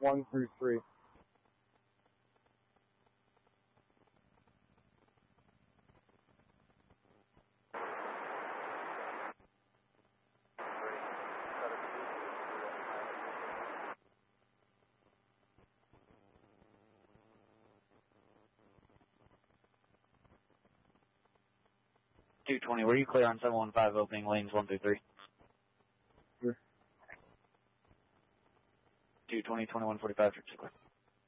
1 through 3. Were you clear on 715 opening lanes 1 through 3? Sure. 220, 2145, clear.